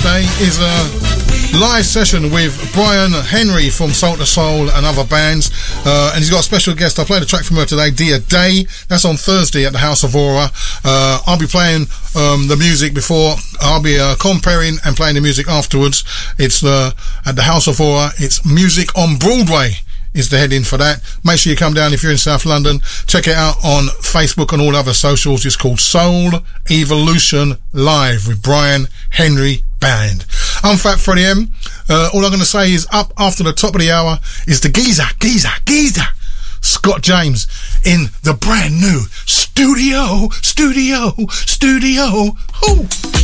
Thursday is a live session with Brian Henry from Soul to Soul and other bands, and he's got a special guest. I played a track from her today, Dear Day. That's on Thursday at the House of Aura. I'll be playing the music before. I'll be comparing and playing the music afterwards. It's at the House of Aura. It's Music on Broadway is the heading for that. Make sure you come down if you're in South London. Check it out on Facebook and all other socials. It's called Soul Evolution Live with Brian Henry Band. I'm Fat Freddie M. All I'm going to say is up after the top of the hour is the geezer Scott James in the brand new studio. Ooh.